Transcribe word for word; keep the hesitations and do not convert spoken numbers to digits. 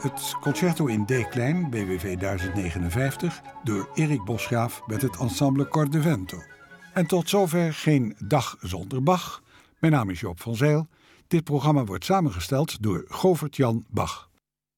het Concerto in D-klein, B W V duizend negenenvijftig, door Erik Bosgraaf met het ensemble Cor de Vento. En tot zover Geen Dag Zonder Bach. Mijn naam is Joop van Zijl. Dit programma wordt samengesteld door Govert Jan Bach.